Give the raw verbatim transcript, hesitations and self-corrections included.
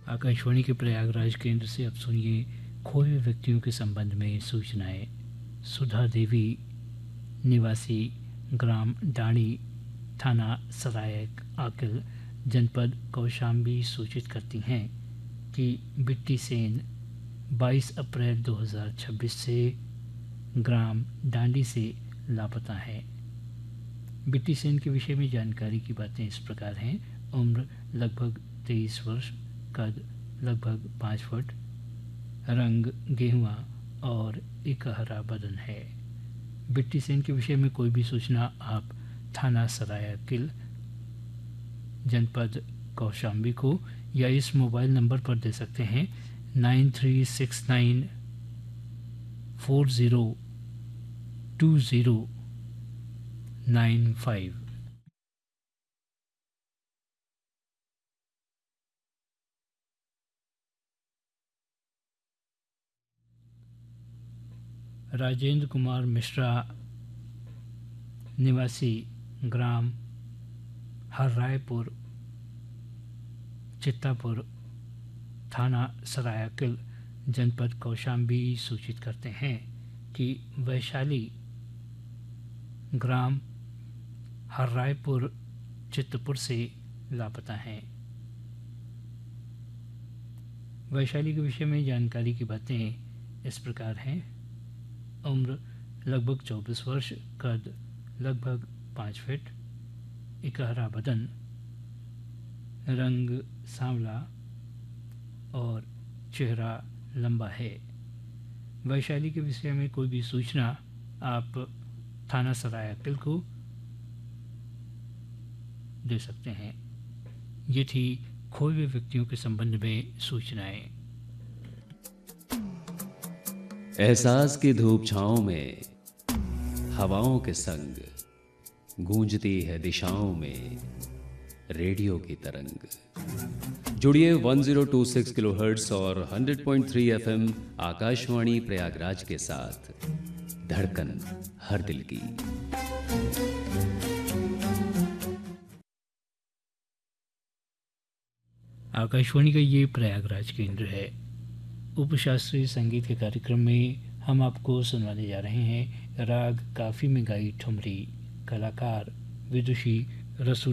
आकाशवाणी के प्रयागराज केंद्र से अब सुनिए खोए हुए व्यक्तियों के संबंध में सूचनाएं। सुधा देवी निवासी ग्राम डाणी, थाना सरायक आकिल, जनपद कौशाम्बी सूचित करती हैं कि बिट्टी सेन बाईस अप्रैल दो हज़ार छब्बीस से ग्राम डांडी से लापता है। बिट्टी सेन के विषय में जानकारी की बातें इस प्रकार हैं। उम्र लगभग तेईस वर्ष, कद लगभग पाँच फुट, रंग गेहुआ और इकहरा बदन है। बिट्टी सेन के विषय में कोई भी सूचना आप थाना सरायकिल, जनपद कौशाम्बी को या इस मोबाइल नंबर पर दे सकते हैं nine three six nine four zero two zero nine five. Rajendra Kumar Mishra निवासी ग्राम हररायपुर, चित्तापुर, थाना सरायकिल, जनपद कौशाम्बी सूचित करते हैं कि वैशाली ग्राम हररायपुर, चित्तपुर से लापता हैं। वैशाली के विषय में जानकारी की बातें इस प्रकार हैं। उम्र लगभग चौबीस वर्ष, कद लगभग पाँच फीट, इकहरा बदन, रंग सांवला और चेहरा लंबा है। वैशाली के विषय में कोई भी सूचना आप थाना सरायकिल को दे सकते हैं। ये थी खोए हुए व्यक्तियों के संबंध में सूचनाएं। एहसास की धूप छाओं में हवाओं के संग गूंजती है दिशाओं में रेडियो की तरंग। जुड़िए one zero two six kilohertz और hundred point three FM Akashvani Prayagraj के साथ। धड़कन हर दिल की। आकाशवाणी का ये प्रयागराज केंद्र है। उपशास्त्रीय संगीत के कार्यक्रम में हम आपको सुनवाने जा रहे हैं राग काफ़ी में गाई ठुमरी। कलाकार विदुषी रसू